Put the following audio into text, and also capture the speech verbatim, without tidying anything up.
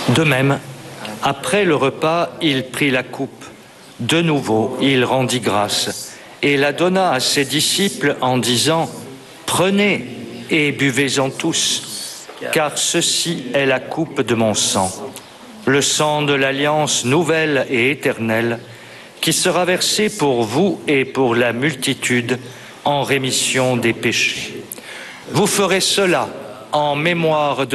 De même, après le repas, il prit la coupe. De nouveau, il rendit grâce et la donna à ses disciples en disant « Prenez et buvez-en tous, car ceci est la coupe de mon sang, le sang de l'alliance nouvelle et éternelle, qui sera versé pour vous et pour la multitude en rémission des péchés. Vous ferez cela en mémoire de moi. »